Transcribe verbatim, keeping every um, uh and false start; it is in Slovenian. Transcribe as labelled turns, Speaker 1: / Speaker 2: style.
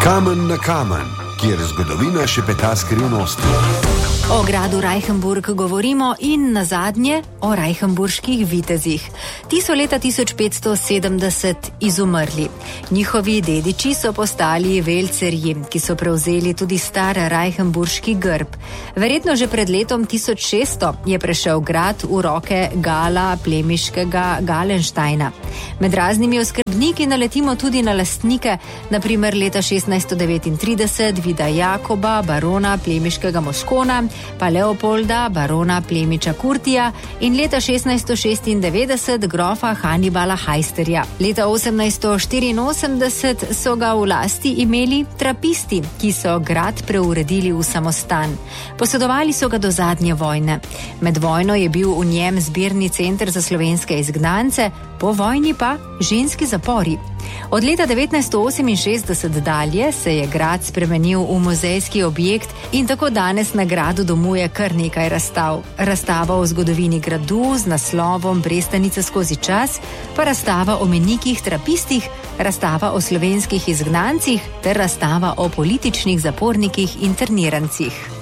Speaker 1: Kamen na kamen, kjer zgodovina šepeta skrivnosti.
Speaker 2: O gradu Reichenburg govorimo in nazadnje o reichenburških vitezih. Ti so leta tisoč petsto sedemdeset izumrli. Njihovi dediči so postali velcerji, ki so prevzeli tudi star reichenburški grb. Verjetno že pred letom tisoč šeststo je prešel grad v roke Gala plemiškega Galensteina. Med raznimi oskrbniki naletimo tudi na lastnike, naprimer leta šestnajststo devetintrideset vida Jakoba, barona plemiškega Moskona, pa Leopolda, barona plemiča Kurtija in leta šestnajststo šestindevetdeset grofa Hannibala Heisterja. Leta osemnajststo štiriinosemdeset so ga v lasti imeli trapisti, ki so grad preuredili v samostan. Posedovali so ga do zadnje vojne. Med vojno je bil v njem zbirni center za slovenske izgnance, po vojni pa ženski zapori. Od leta devetnajststo oseminšestdeset dalje se je grad spremenil v muzejski objekt in tako danes na gradu domuje kar nekaj razstav. Razstava o zgodovini gradu z naslovom Prestanica skozi čas, pa razstava o menikih trapistih, razstava o slovenskih izgnancih ter razstava o političnih zapornikih in internirancih.